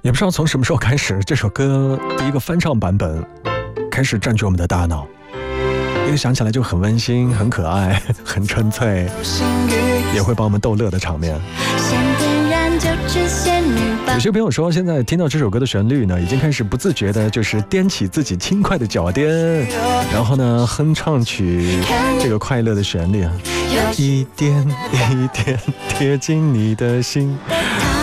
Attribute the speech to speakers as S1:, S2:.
S1: 也不知道从什么时候开始，这首歌第一个翻唱版本开始占据我们的大脑，一个想起来就很温馨、很可爱、很纯粹，也会把我们逗乐的场面。有些朋友说，现在听到这首歌的旋律呢，已经开始不自觉的就是踮起自己轻快的脚颠，然后呢哼唱起这个快乐的旋律啊，一点一点贴近你的心。